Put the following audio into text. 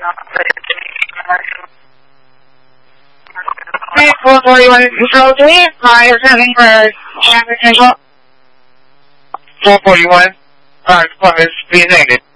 Hey, 441 Control 3, my is having for traffic control. 441, is being negative.